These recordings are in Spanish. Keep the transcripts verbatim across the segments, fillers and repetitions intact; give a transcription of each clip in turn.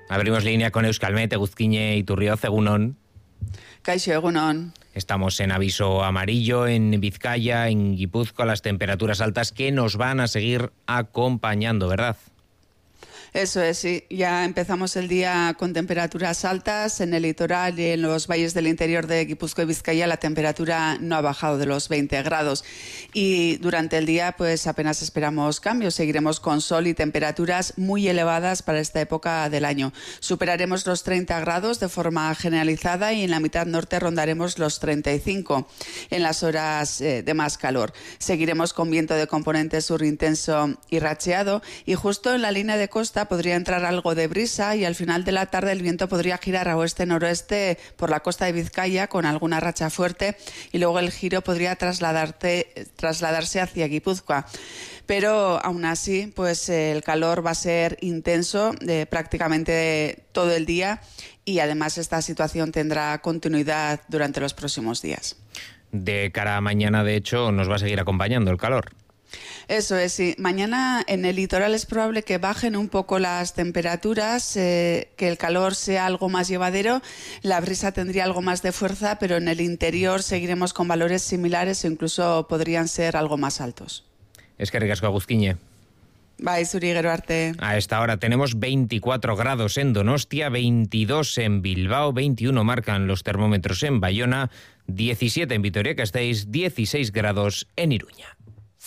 Abrimos línea con Euskalmet, Eguzquiñe y Turrioz, egunon. Kaixo, egunon. Estamos en aviso amarillo en Vizcaya, en Guipúzcoa, las temperaturas altas que nos van a seguir acompañando, ¿verdad? Eso es, sí. Ya empezamos el día con temperaturas altas. En el litoral y en los valles del interior de Guipúzcoa y Vizcaya la temperatura no ha bajado de los veinte grados. Y durante el día pues apenas esperamos cambios. Seguiremos con sol y temperaturas muy elevadas para esta época del año. Superaremos los treinta grados de forma generalizada y en la mitad norte rondaremos los treinta y cinco en las horas eh, de más calor. Seguiremos con viento de componente sur intenso y racheado y justo en la línea de costa podría entrar algo de brisa y al final de la tarde el viento podría girar a oeste-noroeste por la costa de Vizcaya con alguna racha fuerte y luego el giro podría trasladarte, trasladarse hacia Guipúzcoa. Pero aún así, pues el calor va a ser intenso eh, prácticamente todo el día y además esta situación tendrá continuidad durante los próximos días. De cara a mañana, de hecho, nos va a seguir acompañando el calor. Eso es, sí. Mañana en el litoral es probable que bajen un poco las temperaturas, eh, que el calor sea algo más llevadero, la brisa tendría algo más de fuerza, pero en el interior seguiremos con valores similares o incluso podrían ser algo más altos. Es que ricasco, Eguzquiñe. Bai, zuri gero arte. A esta hora tenemos veinticuatro grados en Donostia, veintidós en Bilbao, veintiuno marcan los termómetros en Bayona, diecisiete en Vitoria-Gasteiz, dieciséis grados en Iruña.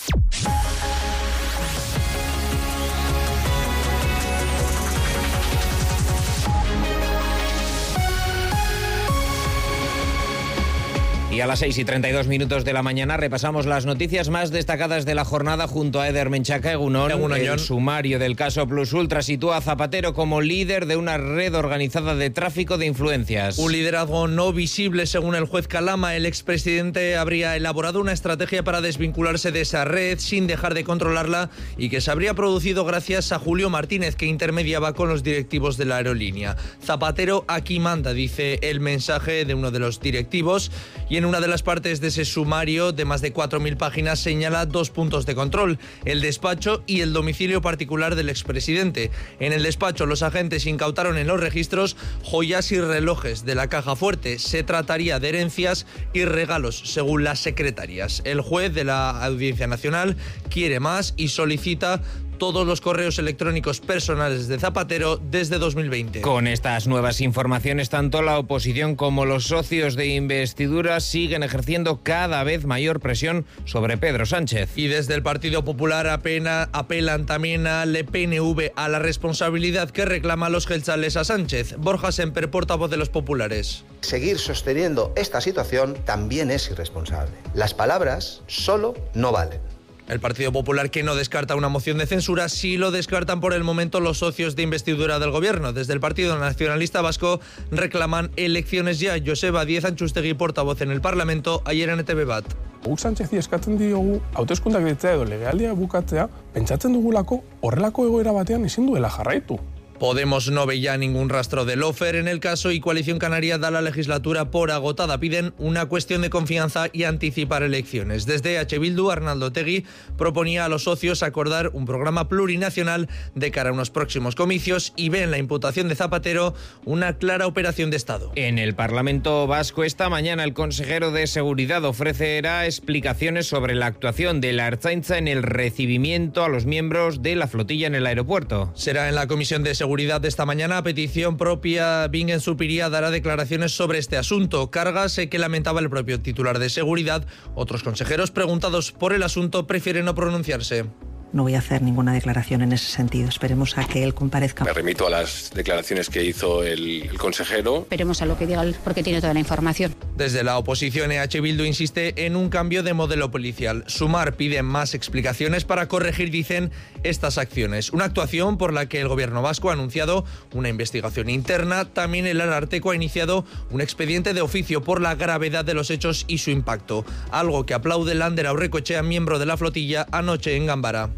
Y a las seis y treinta y dos minutos de la mañana repasamos las noticias más destacadas de la jornada junto a Eder Menchaca. Egunon. Egunon, el sumario del caso Plus Ultra sitúa a Zapatero como líder de una red organizada de tráfico de influencias. Un liderazgo no visible, según el juez Calama. El expresidente habría elaborado una estrategia para desvincularse de esa red sin dejar de controlarla y que se habría producido gracias a Julio Martínez, que intermediaba con los directivos de la aerolínea. Zapatero aquí manda, dice el mensaje de uno de los directivos, y en una de las partes de ese sumario de más de cuatro mil páginas señala dos puntos de control: el despacho y el domicilio particular del expresidente. En el despacho los agentes incautaron en los registros joyas y relojes de la caja fuerte. Se trataría de herencias y regalos, según las secretarias. El juez de la Audiencia Nacional quiere más y solicita todos los correos electrónicos personales de Zapatero desde dos mil veinte. Con estas nuevas informaciones, tanto la oposición como los socios de investidura siguen ejerciendo cada vez mayor presión sobre Pedro Sánchez. Y desde el Partido Popular apena, apelan también al P N V a la responsabilidad que reclama los jeltzales a Sánchez. Borja Semper, portavoz de los populares. Seguir sosteniendo esta situación también es irresponsable. Las palabras solo no valen. El Partido Popular, que no descarta una moción de censura, sí lo descartan por el momento los socios de investidura del gobierno. Desde el Partido Nacionalista Vasco reclaman elecciones ya. Joseba Díez Antxustegi, portavoz en el Parlamento, ayer en E T V Bat. Guk Sánchezi eskatzen diogu hauteskundak deitzea edo legealdia bukatzea, pentsatzen dugulako horrelako egoera batean ezin duela jarraitu. Podemos no ve ya ningún rastro de Lofer en el caso y Coalición Canaria da la legislatura por agotada. Piden una cuestión de confianza y anticipar elecciones. Desde H. Bildu, Arnaldo Otegi proponía a los socios acordar un programa plurinacional de cara a unos próximos comicios y ve en la imputación de Zapatero una clara operación de Estado. En el Parlamento Vasco esta mañana el consejero de Seguridad ofrecerá explicaciones sobre la actuación de la Ertzaintza en el recibimiento a los miembros de la flotilla en el aeropuerto. Será en la Comisión de Seguridad Seguridad de esta mañana, a petición propia, Bingen Zupiria dará declaraciones sobre este asunto. Cargas que lamentaba el propio titular de Seguridad. Otros consejeros preguntados por el asunto prefieren no pronunciarse. No voy a hacer ninguna declaración en ese sentido. Esperemos a que él comparezca. Me remito a las declaraciones que hizo el, el consejero. Esperemos a lo que diga él, porque tiene toda la información. Desde la oposición, E H Bildu insiste en un cambio de modelo policial. Sumar pide más explicaciones para corregir, dicen, estas acciones. Una actuación por la que el gobierno vasco ha anunciado una investigación interna. También el Ararteko ha iniciado un expediente de oficio por la gravedad de los hechos y su impacto. Algo que aplaude Lander Aurrecoechea, miembro de la flotilla, anoche en Gambara.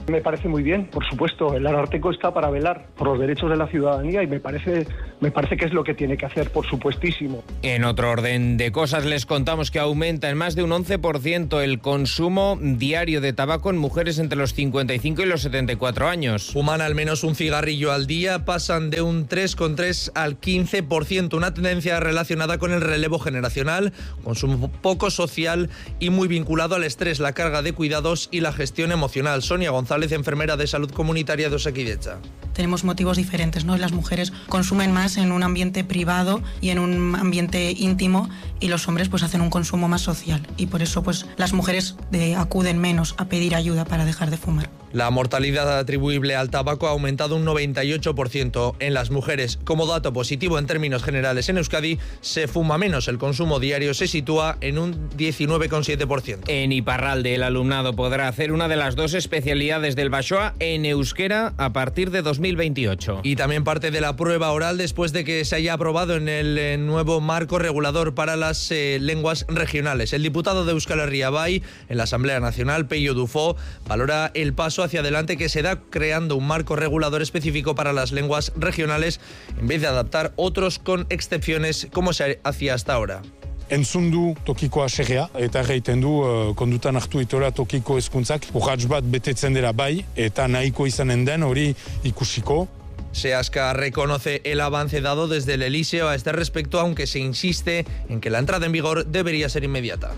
Me parece muy bien, por supuesto. El Ararteko está para velar por los derechos de la ciudadanía y me parece, me parece que es lo que tiene que hacer, por supuestísimo. En otro orden de cosas, les contamos que aumenta en más de un once por ciento el consumo diario de tabaco en mujeres entre los cincuenta y cinco y los setenta y cuatro años. Fuman al menos un cigarrillo al día, pasan de un tres coma tres al quince por ciento, una tendencia relacionada con el relevo generacional, consumo poco social y muy vinculado al estrés, la carga de cuidados y la gestión emocional. Sonia González, enfermera de salud comunitaria de Osakidetza. Tenemos motivos diferentes, ¿no? Las mujeres consumen más en un ambiente privado y en un ambiente íntimo, y los hombres pues hacen un consumo más social, y por eso pues las mujeres de, acuden menos a pedir ayuda para dejar de fumar. La mortalidad atribuible al tabaco ha aumentado un noventa y ocho por ciento en las mujeres. Como dato positivo en términos generales, en Euskadi se fuma menos. El consumo diario se sitúa en un diecinueve coma siete por ciento. En Iparralde, el alumnado podrá hacer una de las dos especialidades del Bashoa en euskera a partir de dos mil veintiocho. Y también parte de la prueba oral después de que se haya aprobado en el eh, nuevo marco regulador para las eh, lenguas regionales. El diputado de Euskal Herria Bai en la Asamblea Nacional, Peio Dufo, valora el paso hacia adelante que se da creando un marco regulador específico para las lenguas regionales en vez de adaptar otros con excepciones como se hacía hasta ahora. Entzun du tokiko haserrea, eta erraiten du uh, kondutan hartu itola tokiko hezkuntzak urrats bat betetzen dela bai, eta nahiko izanen den hori ikusiko. Seaska reconoce el avance dado desde el Elíseo a este respecto, aunque se insiste en que la entrada en vigor debería ser inmediata.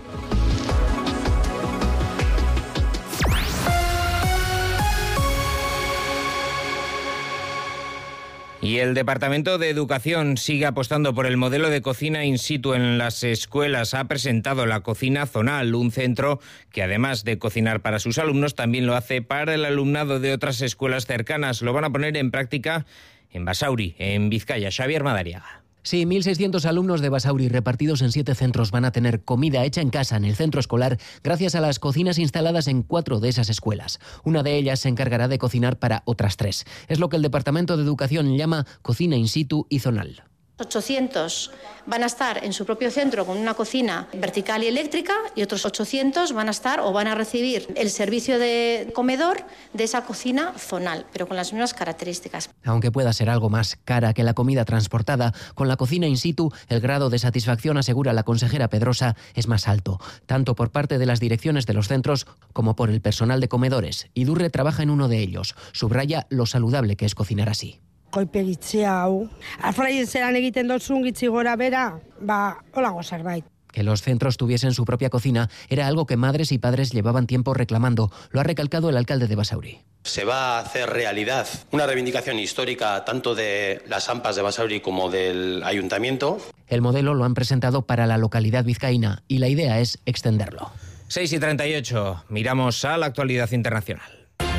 Y el Departamento de Educación sigue apostando por el modelo de cocina in situ en las escuelas. Ha presentado la Cocina Zonal, un centro que además de cocinar para sus alumnos, también lo hace para el alumnado de otras escuelas cercanas. Lo van a poner en práctica en Basauri, en Vizcaya. Xavier Madariaga. Sí, mil seiscientos alumnos de Basauri repartidos en siete centros van a tener comida hecha en casa en el centro escolar gracias a las cocinas instaladas en cuatro de esas escuelas. Una de ellas se encargará de cocinar para otras tres. Es lo que el Departamento de Educación llama cocina in situ y zonal. ochocientos van a estar en su propio centro con una cocina vertical y eléctrica, y otros ochocientos van a estar o van a recibir el servicio de comedor de esa cocina zonal, pero con las mismas características. Aunque pueda ser algo más cara que la comida transportada, con la cocina in situ el grado de satisfacción, asegura la consejera Pedrosa, es más alto, tanto por parte de las direcciones de los centros como por el personal de comedores. Idurre trabaja en uno de ellos. Subraya lo saludable que es cocinar así. Koipegitzea hau. Afraien zelan egiten dozun gitzi gora bera, ba, holango zerbait. Que los centros tuviesen su propia cocina era algo que madres y padres llevaban tiempo reclamando. Lo ha recalcado el alcalde de Basauri. Se va a hacer realidad una reivindicación histórica tanto de las AMPAs de Basauri como del ayuntamiento. El modelo lo han presentado para la localidad vizcaína y la idea es extenderlo. seis y treinta y ocho. Miramos a la actualidad internacional.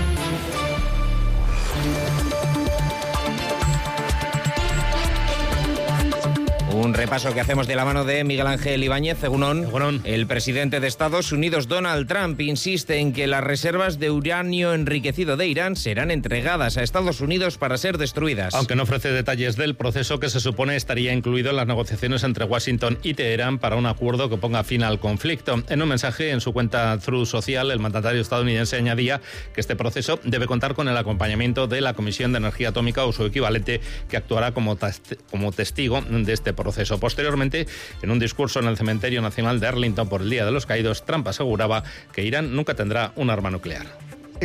Un repaso que hacemos de la mano de Miguel Ángel Ibáñez. Egunon, el presidente de Estados Unidos, Donald Trump, insiste en que las reservas de uranio enriquecido de Irán serán entregadas a Estados Unidos para ser destruidas. Aunque no ofrece detalles del proceso que se supone estaría incluido en las negociaciones entre Washington y Teherán para un acuerdo que ponga fin al conflicto. En un mensaje en su cuenta Truth Social, el mandatario estadounidense añadía que este proceso debe contar con el acompañamiento de la Comisión de Energía Atómica o su equivalente, que actuará como, como testigo de este proceso. Proceso. Posteriormente, en un discurso en el Cementerio Nacional de Arlington por el Día de los Caídos, Trump aseguraba que Irán nunca tendrá un arma nuclear. En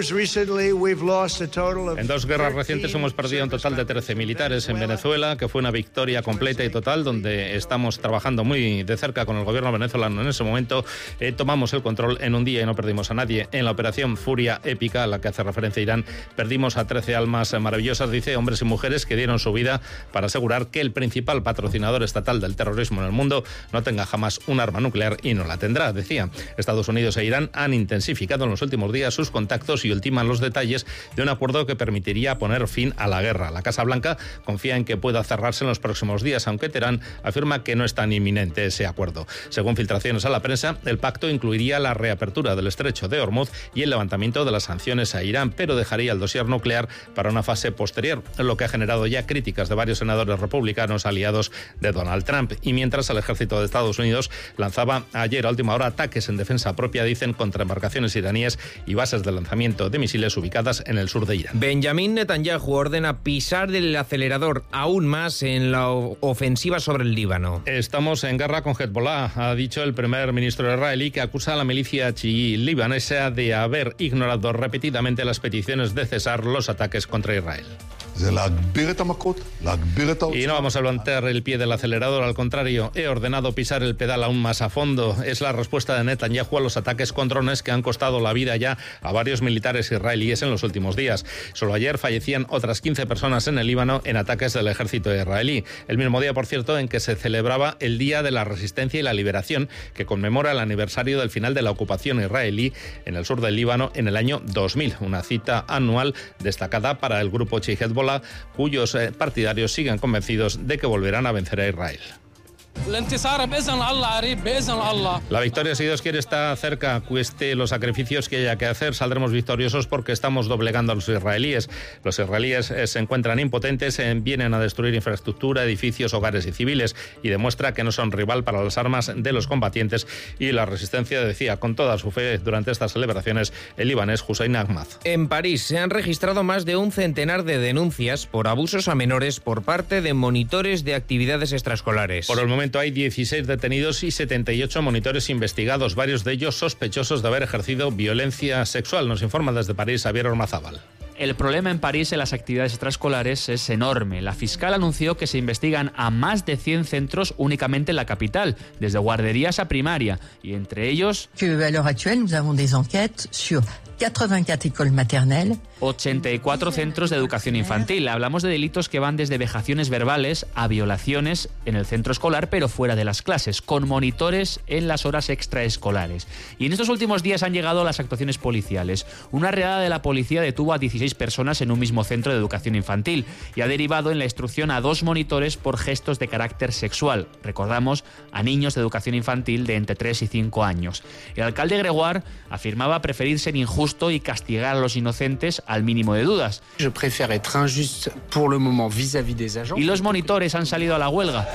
dos guerras recientes hemos perdido un total de trece militares. En Venezuela, que fue una victoria completa y total, donde estamos trabajando muy de cerca con el gobierno venezolano en ese momento, eh, tomamos el control en un día y no perdimos a nadie. En la operación Furia Épica, a la que hace referencia Irán, perdimos a trece almas maravillosas, dice, hombres y mujeres que dieron su vida para asegurar que el principal patrocinador estatal del terrorismo en el mundo no tenga jamás un arma nuclear, y no la tendrá, decía. Estados Unidos e Irán han intensificado en los últimos días sus contactos y ultiman los detalles de un acuerdo que permitiría poner fin a la guerra. La Casa Blanca confía en que pueda cerrarse en los próximos días, aunque Teherán afirma que no es tan inminente ese acuerdo. Según filtraciones a la prensa, el pacto incluiría la reapertura del estrecho de Hormuz y el levantamiento de las sanciones a Irán, pero dejaría el dossier nuclear para una fase posterior, lo que ha generado ya críticas de varios senadores republicanos aliados de Donald Trump. Y mientras, el ejército de Estados Unidos lanzaba ayer a última hora ataques en defensa propia, dicen, contra embarcaciones iraníes y bases de de lanzamiento de misiles ubicadas en el sur de Irán. Benjamín Netanyahu ordena pisar el acelerador aún más en la ofensiva sobre el Líbano. Estamos en guerra con Hezbollah, ha dicho el primer ministro israelí, que acusa a la milicia chií libanesa de haber ignorado repetidamente las peticiones de cesar los ataques contra Israel. Y no vamos a levantar el pie del acelerador, al contrario, he ordenado pisar el pedal aún más a fondo. Es la respuesta de Netanyahu a los ataques con drones que han costado la vida ya a varios militares israelíes en los últimos días. Solo ayer fallecían otras quince personas en el Líbano en ataques del ejército israelí. El mismo día, por cierto, en que se celebraba el Día de la Resistencia y la Liberación, que conmemora el aniversario del final de la ocupación israelí en el sur del Líbano en el año dos mil. Una cita anual destacada para el grupo chií Hezbollah, cuyos partidarios siguen convencidos de que volverán a vencer a Israel. La victoria, si Dios quiere, está cerca. Cueste los sacrificios que haya que hacer, saldremos victoriosos porque estamos doblegando a los israelíes. Los israelíes eh, se encuentran impotentes, eh, vienen a destruir infraestructura, edificios, hogares y civiles, y demuestra que no son rival para las armas de los combatientes y la resistencia, decía con toda su fe durante estas celebraciones el libanés Hussein Ahmad. En París se han registrado más de un centenar de denuncias por abusos a menores por parte de monitores de actividades extraescolares. Por el momento hay dieciséis detenidos y setenta y ocho monitores investigados, varios de ellos sospechosos de haber ejercido violencia sexual. Nos informa desde París Javier Ormazábal. El problema en París en las actividades extraescolares es enorme. La fiscal anunció que se investigan a más de cien centros únicamente en la capital, desde guarderías a primaria, y entre ellos que a l'heure actuelle nous avons des enquêtes sur quatre-vingt-quatre écoles maternelles, ochenta y cuatro centros de educación infantil. Hablamos de delitos que van desde vejaciones verbales a violaciones en el centro escolar, pero fuera de las clases, con monitores en las horas extraescolares. Y en estos últimos días han llegado las actuaciones policiales. Una redada de la policía detuvo a dieciséis personas en un mismo centro de educación infantil y ha derivado en la instrucción a dos monitores por gestos de carácter sexual. Recordamos, a niños de educación infantil de entre tres y cinco años. El alcalde Gregoire afirmaba preferir ser injusto y castigar a los inocentes al mínimo de dudas. Je préfère être injuste pour le moment vis-à-vis des agents. Y los monitores han salido a la huelga,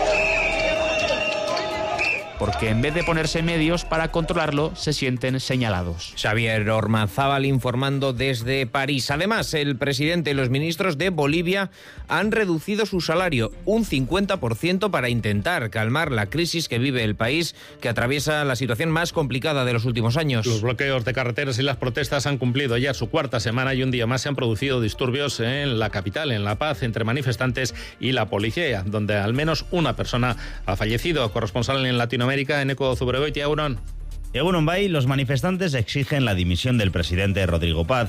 porque en vez de ponerse medios para controlarlo, se sienten señalados. Xavier Ormazábal informando desde París. Además, el presidente y los ministros de Bolivia han reducido su salario un cincuenta por ciento para intentar calmar la crisis que vive el país, que atraviesa la situación más complicada de los últimos años. Los bloqueos de carreteras y las protestas han cumplido ya su cuarta semana y un día más se han producido disturbios en la capital, en La Paz, entre manifestantes y la policía, donde al menos una persona ha fallecido. Corresponsal en Latinoamérica, Eneco Zubregoitia, Egunon. Egunon Bay, los manifestantes exigen la dimisión del presidente Rodrigo Paz.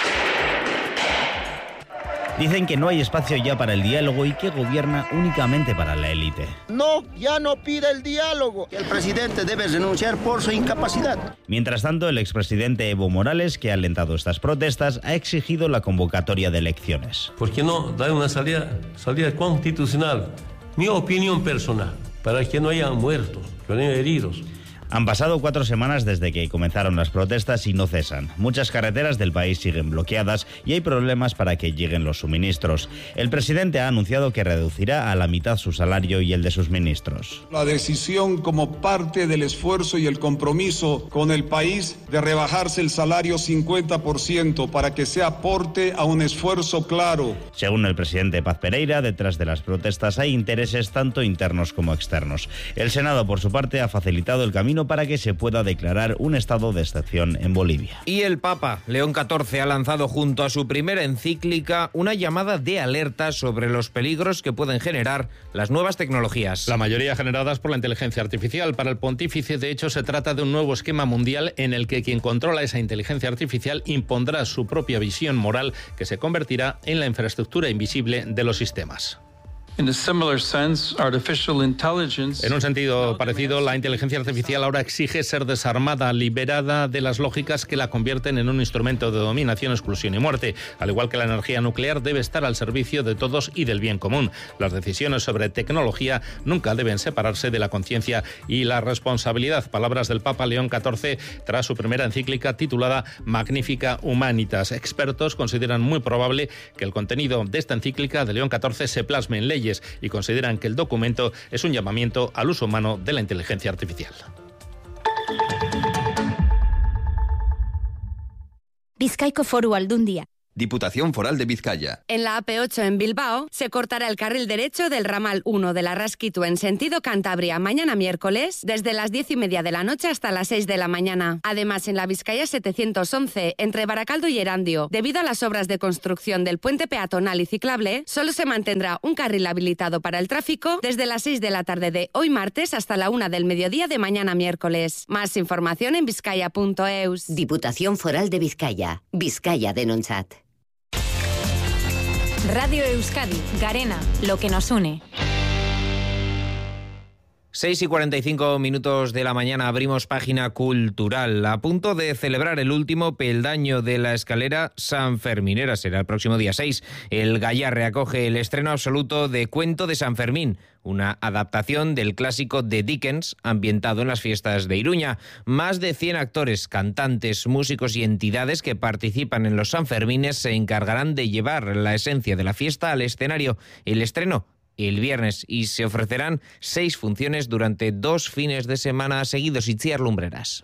Dicen que no hay espacio ya para el diálogo y que gobierna únicamente para la élite. No, ya no pide el diálogo. El presidente debe renunciar por su incapacidad. Mientras tanto, el expresidente Evo Morales, que ha alentado estas protestas, ha exigido la convocatoria de elecciones. ¿Por qué no dar una salida, salida constitucional? Mi opinión personal, para que no haya muertos, que no haya heridos. Han pasado cuatro semanas desde que comenzaron las protestas y no cesan. Muchas carreteras del país siguen bloqueadas y hay problemas para que lleguen los suministros. El presidente ha anunciado que reducirá a la mitad su salario y el de sus ministros. La decisión, como parte del esfuerzo y el compromiso con el país, de rebajarse el salario cincuenta por ciento para que se aporte a un esfuerzo claro. Según el presidente Paz Pereira, detrás de las protestas hay intereses tanto internos como externos. El Senado, por su parte, ha facilitado el camino para que se pueda declarar un estado de excepción en Bolivia. Y el Papa León catorce ha lanzado junto a su primera encíclica una llamada de alerta sobre los peligros que pueden generar las nuevas tecnologías. La mayoría generadas por la inteligencia artificial. Para el pontífice, de hecho, se trata de un nuevo esquema mundial en el que quien controla esa inteligencia artificial impondrá su propia visión moral que se convertirá en la infraestructura invisible de los sistemas. In a similar sense, artificial intelligence... En un sentido parecido, la inteligencia artificial ahora exige ser desarmada, liberada de las lógicas que la convierten en un instrumento de dominación, exclusión y muerte. Al igual que la energía nuclear, debe estar al servicio de todos y del bien común. Las decisiones sobre tecnología nunca deben separarse de la conciencia y la responsabilidad. Palabras del Papa León catorce tras su primera encíclica titulada Magnifica Humanitas. Expertos consideran muy probable que el contenido de esta encíclica de León catorce se plasme en leyes y consideran que el documento es un llamamiento al uso humano de la inteligencia artificial. Bizkaiko Foru Aldundia. Diputación Foral de Vizcaya. En la A P ocho en Bilbao se cortará el carril derecho del ramal uno de la Rasquitu en sentido Cantabria mañana miércoles desde las diez y media de la noche hasta las seis de la mañana. Además, en la Vizcaya setecientos once entre Baracaldo y Erandio, debido a las obras de construcción del puente peatonal y ciclable, solo se mantendrá un carril habilitado para el tráfico desde las seis de la tarde de hoy martes hasta la una del mediodía de mañana miércoles. Más información en vizcaya punto eus. Diputación Foral de Vizcaya. Vizcaya Denontzat. Radio Euskadi, Garena, lo que nos une. seis y cuarenta y cinco minutos de la mañana abrimos página cultural. A punto de celebrar el último peldaño de la escalera sanferminera. Será el próximo día seis. El Gayarre acoge el estreno absoluto de Cuento de San Fermín, una adaptación del clásico de Dickens ambientado en las fiestas de Iruña. Más de cien actores, cantantes, músicos y entidades que participan en los Sanfermines se encargarán de llevar la esencia de la fiesta al escenario. El estreno el viernes y se ofrecerán seis funciones durante dos fines de semana seguidos. Itziar Lumbreras.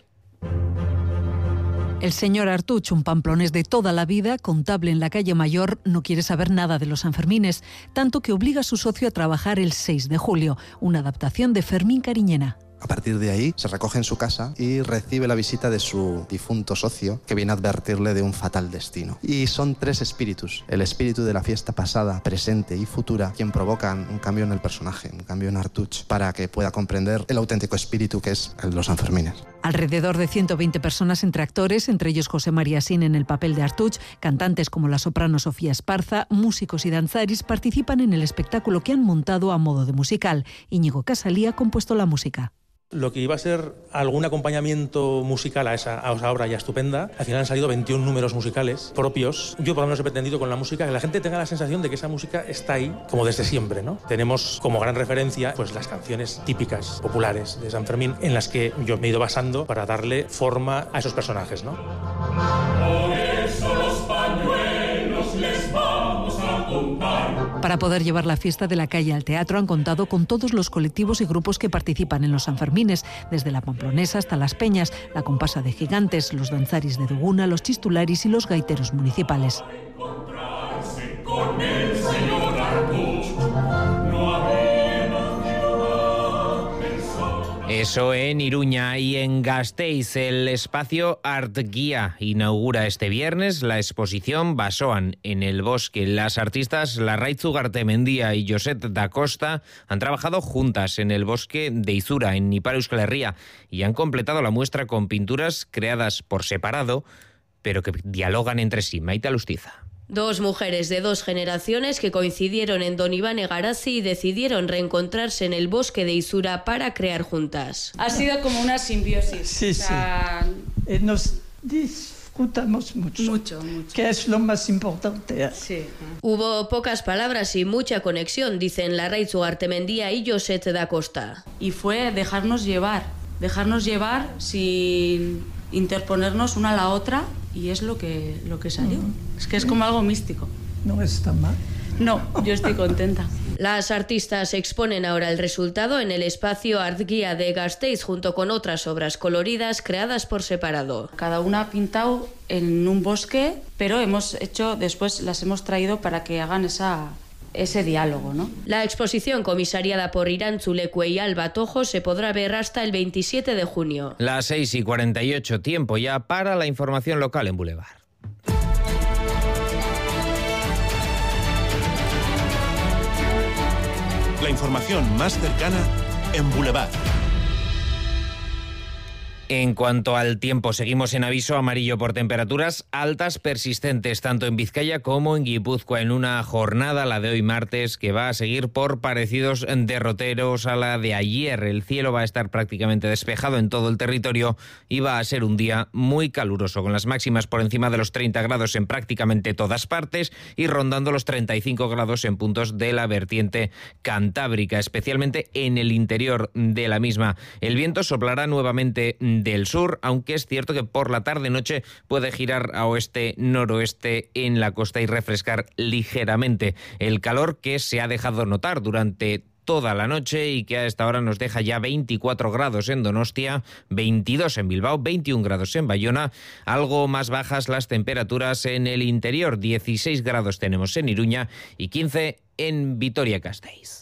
El señor Artuch, un pamplonés de toda la vida, contable en la calle Mayor, no quiere saber nada de los Sanfermines, tanto que obliga a su socio a trabajar el seis de julio, una adaptación de Fermín Cariñena. A partir de ahí, se recoge en su casa y recibe la visita de su difunto socio, que viene a advertirle de un fatal destino. Y son tres espíritus, el espíritu de la fiesta pasada, presente y futura, quien provocan un cambio en el personaje, un cambio en Artuch, para que pueda comprender el auténtico espíritu que es el de los Sanfermines. Alrededor de ciento veinte personas entre actores, entre ellos José María Sin en el papel de Artuch, cantantes como la soprano Sofía Esparza, músicos y danzaris participan en el espectáculo que han montado a modo de musical. Íñigo Casalía ha compuesto la música. Lo que iba a ser algún acompañamiento musical a esa, a esa obra ya estupenda, al final han salido veintiún números musicales propios. Yo por lo menos he pretendido con la música que la gente tenga la sensación de que esa música está ahí como desde siempre, ¿no? Tenemos como gran referencia pues las canciones típicas, populares de San Fermín, en las que yo me he ido basando para darle forma a esos personajes, ¿no? Por eso los pañuelos les vamos a contar. Para poder llevar la fiesta de la calle al teatro han contado con todos los colectivos y grupos que participan en los Sanfermines, desde la Pamplonesa hasta las Peñas, la Comparsa de Gigantes, los danzaris de Duguna, los chistularis y los gaiteros municipales. Con el señor Artuch, no había Eso en Iruña. Y en Gasteiz, el espacio Art Guía inaugura este viernes la exposición Basoan en el bosque. Las artistas Larraitz Ugartemendía y Josep da Costa han trabajado juntas en el bosque de Izura, en Ipar Euskal Herria, y han completado la muestra con pinturas creadas por separado, pero que dialogan entre sí. Maite Alustiza. Dos mujeres de dos generaciones que coincidieron en Don Iván Garazi y decidieron reencontrarse en el bosque de Izura para crear juntas. Ha sido como una simbiosis. Sí, o sea... sí. Nos disfrutamos mucho. Mucho, mucho. Que es lo más importante. Sí. Hubo pocas palabras y mucha conexión, dicen Larraitz Ugartemendía y Josep da Costa. Y fue dejarnos llevar, dejarnos llevar sin interponernos una a la otra. Y es lo que, lo que salió. Mm. Es que es como algo místico. No está mal. No, yo estoy contenta. Las artistas exponen ahora el resultado en el espacio Art Guía de Gasteiz junto con otras obras coloridas creadas por separado. Cada una ha pintado en un bosque, pero hemos hecho, después las hemos traído para que hagan esa... ese diálogo, ¿no? La exposición, comisariada por Irantzu Lecue y Alba Tojo, se podrá ver hasta el veintisiete de junio. Las seis y cuarenta y ocho, tiempo ya para la información local en Boulevard. La información más cercana en Boulevard. En cuanto al tiempo, seguimos en aviso amarillo por temperaturas altas persistentes, tanto en Vizcaya como en Guipúzcoa, en una jornada, la de hoy martes, que va a seguir por parecidos derroteros a la de ayer. El cielo va a estar prácticamente despejado en todo el territorio y va a ser un día muy caluroso, con las máximas por encima de los treinta grados en prácticamente todas partes y rondando los treinta y cinco grados en puntos de la vertiente cantábrica, especialmente en el interior de la misma. El viento soplará nuevamente del sur, aunque es cierto que por la tarde-noche puede girar a oeste-noroeste en la costa y refrescar ligeramente. El calor que se ha dejado notar durante toda la noche y que a esta hora nos deja ya veinticuatro grados en Donostia, veintidós en Bilbao, veintiún grados en Bayona, algo más bajas las temperaturas en el interior, dieciséis grados tenemos en Iruña y quince en Vitoria-Gasteiz.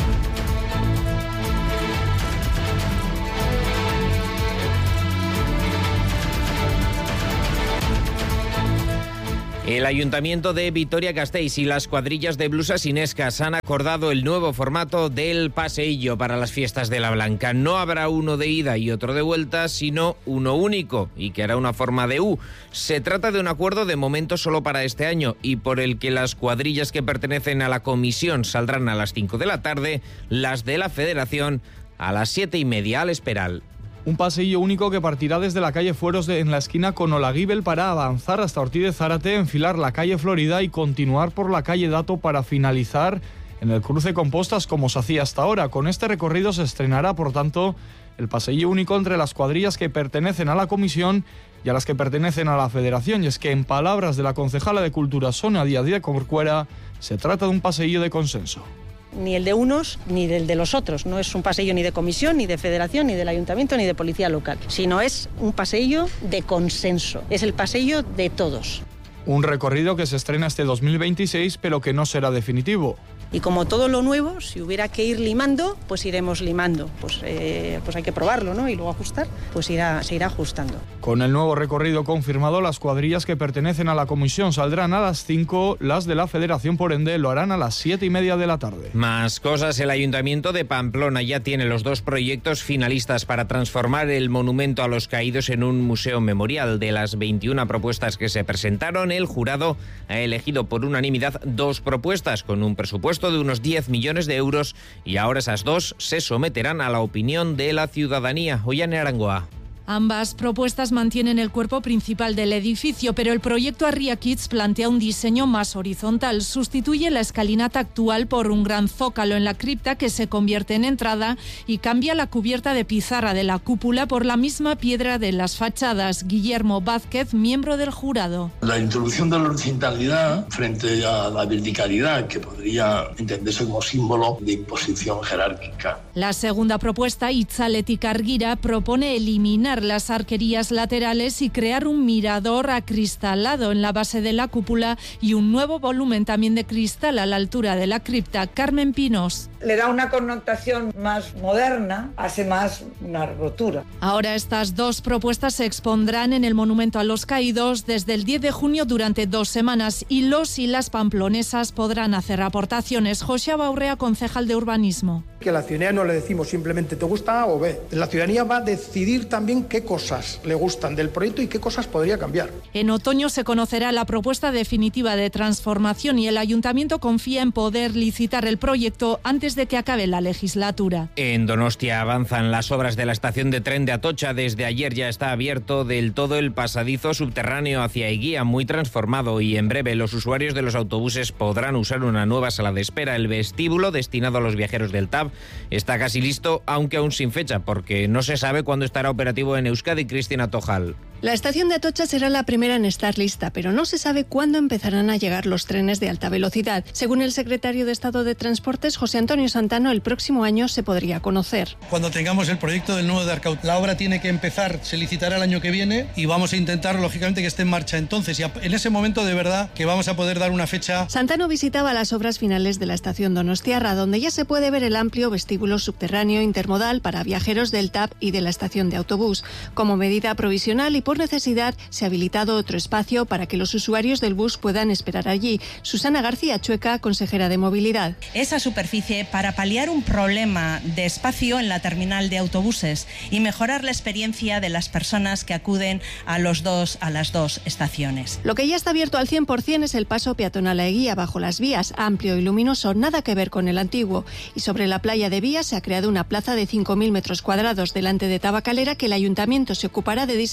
El Ayuntamiento de Vitoria-Gasteiz y las cuadrillas de blusas inescas han acordado el nuevo formato del paseillo para las fiestas de la Blanca. No habrá uno de ida y otro de vuelta, sino uno único y que hará una forma de U. Se trata de un acuerdo de momento solo para este año y por el que las cuadrillas que pertenecen a la comisión saldrán a las cinco de la tarde, las de la Federación a las siete y media al Esperal. Un pasillo único que partirá desde la calle Fueros de, en la esquina con Olaguibel para avanzar hasta Ortiz de Zárate, enfilar la calle Florida y continuar por la calle Dato para finalizar en el cruce Compostas como se hacía hasta ahora. Con este recorrido se estrenará, por tanto, el pasillo único entre las cuadrillas que pertenecen a la comisión y a las que pertenecen a la Federación. Y es que, en palabras de la concejala de Cultura, Sonia Díaz de Corcuera, se trata de un pasillo de consenso. Ni el de unos ni del de los otros. No es un paseillo ni de comisión, ni de federación, ni del ayuntamiento, ni de policía local, sino es un paseillo de consenso. Es el paseillo de todos. Un recorrido que se estrena este dos mil veintiséis, pero que no será definitivo. Y como todo lo nuevo, si hubiera que ir limando, pues iremos limando. Pues, eh, pues hay que probarlo, ¿no? Y luego ajustar, pues irá, se irá ajustando. Con el nuevo recorrido confirmado, las cuadrillas que pertenecen a la comisión saldrán a las cinco, las de la Federación, por ende, lo harán a las siete y media de la tarde. Más cosas, el Ayuntamiento de Pamplona ya tiene los dos proyectos finalistas para transformar el monumento a los caídos en un museo memorial. De las veintiuna propuestas que se presentaron, el jurado ha elegido por unanimidad dos propuestas con un presupuesto de unos diez millones de euros y ahora esas dos se someterán a la opinión de la ciudadanía. Ollane Arangoa. Ambas propuestas mantienen el cuerpo principal del edificio, pero el proyecto Arria Kids plantea un diseño más horizontal. Sustituye la escalinata actual por un gran zócalo en la cripta que se convierte en entrada y cambia la cubierta de pizarra de la cúpula por la misma piedra de las fachadas. Guillermo Vázquez, miembro del jurado. La introducción de la horizontalidad frente a la verticalidad, que podría entenderse como símbolo de imposición jerárquica. La segunda propuesta, Itzaletik Argira, propone eliminar las arquerías laterales y crear un mirador acristalado en la base de la cúpula y un nuevo volumen también de cristal a la altura de la cripta. Carmen Pinos. Le da una connotación más moderna, hace más una rotura. Ahora estas dos propuestas se expondrán en el Monumento a los Caídos desde el diez de junio durante dos semanas y los y las pamplonesas podrán hacer aportaciones. José Baurrea, concejal de Urbanismo. Que a la ciudadanía no le decimos simplemente te gusta A o B. La ciudadanía va a decidir también qué cosas le gustan del proyecto y qué cosas podría cambiar. En otoño se conocerá la propuesta definitiva de transformación y el ayuntamiento confía en poder licitar el proyecto antes de que acabe la legislatura. En Donostia avanzan las obras de la estación de tren de Atocha. Desde ayer ya está abierto del todo el pasadizo subterráneo hacia Eguía, muy transformado, y en breve los usuarios de los autobuses podrán usar una nueva sala de espera. El vestíbulo destinado a los viajeros del T A V está casi listo, aunque aún sin fecha, porque no se sabe cuándo estará operativo en Euskadi. Cristina Tojal. La estación de Atocha será la primera en estar lista, pero no se sabe cuándo empezarán a llegar los trenes de alta velocidad. Según el secretario de Estado de Transportes, José Antonio Santano, el próximo año se podría conocer. Cuando tengamos el proyecto del nuevo de Arcaut, la obra tiene que empezar, se licitará el año que viene y vamos a intentar, lógicamente, que esté en marcha entonces. Y en ese momento, de verdad, que vamos a poder dar una fecha. Santano visitaba las obras finales de la estación Donostiarra, donde ya se puede ver el amplio vestíbulo subterráneo intermodal para viajeros del T A V y de la estación de autobús. Como medida provisional y por necesidad, se ha habilitado otro espacio para que los usuarios del bus puedan esperar allí. Susana García Chueca, consejera de Movilidad. Esa superficie para paliar un problema de espacio en la terminal de autobuses y mejorar la experiencia de las personas que acuden a, los dos, a las dos estaciones. Lo que ya está abierto al cien por ciento es el paso peatonal a Eguía bajo las vías, amplio y luminoso, nada que ver con el antiguo. Y sobre la playa de Vías se ha creado una plaza de cinco mil metros cuadrados delante de Tabacalera que el ayuntamiento se ocupará de diseñar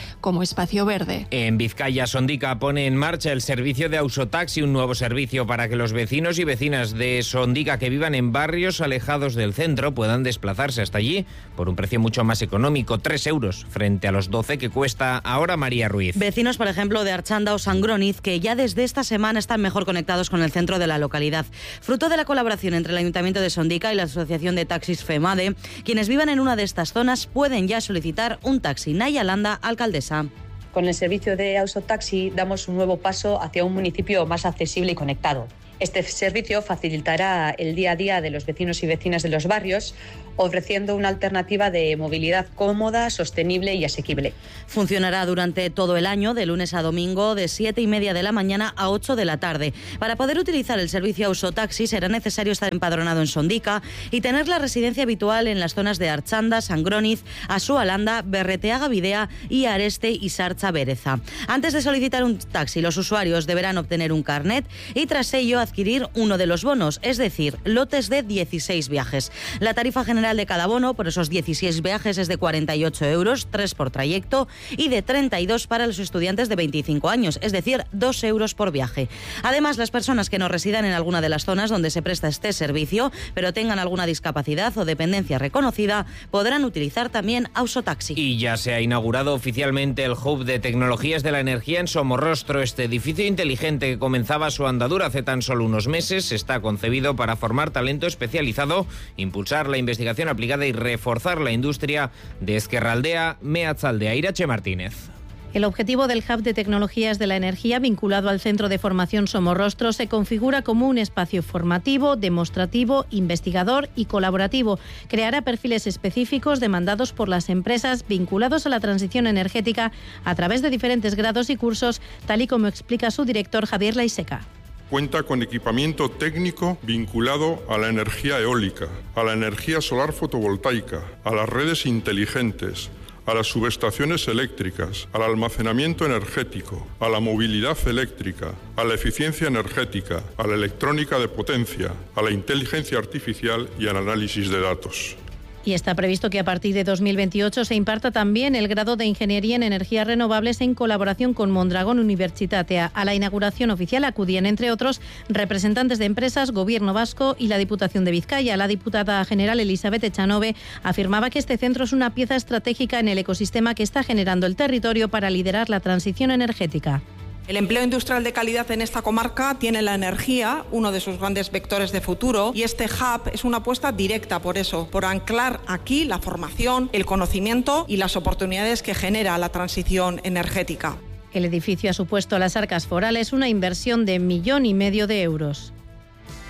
como espacio verde. En Vizcaya, Sondica pone en marcha el servicio de Ausotaxi, un nuevo servicio para que los vecinos y vecinas de Sondica que vivan en barrios alejados del centro puedan desplazarse hasta allí por un precio mucho más económico, tres euros, frente a los doce que cuesta ahora. María Ruiz. Vecinos, por ejemplo, de Archanda o Sangroniz, que ya desde esta semana están mejor conectados con el centro de la localidad. Fruto de la colaboración entre el Ayuntamiento de Sondica y la Asociación de Taxis FEMADE, quienes vivan en una de estas zonas pueden ya solicitar un taxi. Naya Landa, alcaldesa. Con el servicio de Ausotaxi damos un nuevo paso hacia un municipio más accesible y conectado. Este servicio facilitará el día a día de los vecinos y vecinas de los barrios, ofreciendo una alternativa de movilidad cómoda, sostenible y asequible. Funcionará durante todo el año, de lunes a domingo, de siete y media de la mañana a ocho de la tarde. Para poder utilizar el servicio Ausotaxi será necesario estar empadronado en Sondica y tener la residencia habitual en las zonas de Archanda, Sangroniz, Asualanda, Berreteaga Bidea y Areste y Sarcha Bereza. Antes de solicitar un taxi, los usuarios deberán obtener un carnet y tras ello adquirir uno de los bonos, es decir, lotes de dieciséis viajes. La tarifa general de cada bono por esos dieciséis viajes es de cuarenta y ocho euros, tres por trayecto, y de treinta y dos para los estudiantes de veinticinco años, es decir, dos euros por viaje. Además, las personas que no residan en alguna de las zonas donde se presta este servicio, pero tengan alguna discapacidad o dependencia reconocida, podrán utilizar también Ausotaxi. Y ya se ha inaugurado oficialmente el Hub de Tecnologías de la Energía en Somorrostro. Este edificio inteligente que comenzaba su andadura hace tan solo unos meses está concebido para formar talento especializado, impulsar la investigación aplicada y reforzar la industria de Ezkerraldea, Meatzaldea. Irache Martínez. El objetivo del Hub de Tecnologías de la Energía, vinculado al Centro de Formación Somorrostro, se configura como un espacio formativo, demostrativo, investigador y colaborativo. Creará perfiles específicos demandados por las empresas vinculados a la transición energética a través de diferentes grados y cursos, tal y como explica su director Javier Laiseca. Cuenta con equipamiento técnico vinculado a la energía eólica, a la energía solar fotovoltaica, a las redes inteligentes, a las subestaciones eléctricas, al almacenamiento energético, a la movilidad eléctrica, a la eficiencia energética, a la electrónica de potencia, a la inteligencia artificial y al análisis de datos. Y está previsto que a partir de dos mil veintiocho se imparta también el grado de Ingeniería en Energías Renovables en colaboración con Mondragón Universitatea. A la inauguración oficial acudían, entre otros, representantes de empresas, Gobierno vasco y la Diputación de Vizcaya. La diputada general Elizabeth Echanove afirmaba que este centro es una pieza estratégica en el ecosistema que está generando el territorio para liderar la transición energética. El empleo industrial de calidad en esta comarca tiene la energía, uno de sus grandes vectores de futuro, y este hub es una apuesta directa por eso, por anclar aquí la formación, el conocimiento y las oportunidades que genera la transición energética. El edificio ha supuesto a las arcas forales una inversión de millón y medio de euros.